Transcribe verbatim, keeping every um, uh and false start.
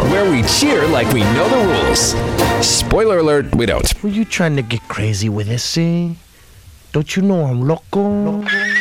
where we cheer like we know the rules. Spoiler alert, we don't. Were you trying to get crazy with this, eh? Don't you know I'm loco? loco.